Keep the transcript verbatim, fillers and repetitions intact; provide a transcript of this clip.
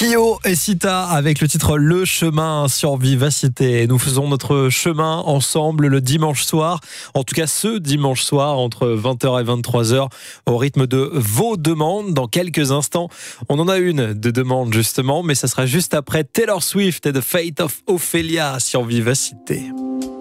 Kyo et Sita avec le titre Le Chemin sur Vivacité. Nous faisons notre chemin ensemble le dimanche soir, en tout cas ce dimanche soir entre vingt heures et vingt-trois heures au rythme de vos demandes. Dans quelques instants, on en a une de demande justement, mais ça sera juste après Taylor Swift et The Fate of Ophelia sur Vivacité.